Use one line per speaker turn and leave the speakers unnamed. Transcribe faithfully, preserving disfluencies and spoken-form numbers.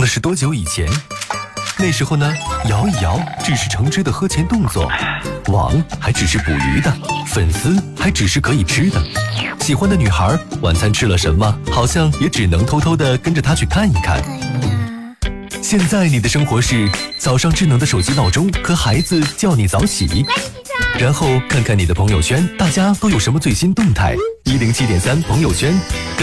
是多久以前？那时候呢，摇一摇只是橙汁的喝前动作，网还只是捕鱼的，粉丝还只是可以吃的。喜欢的女孩晚餐吃了什么，好像也只能偷偷的跟着她去看一看。现在你的生活是早上智能的手机闹钟和孩子叫你早起，然后看看你的朋友圈，大家都有什么最新动态。一零七点三朋友圈。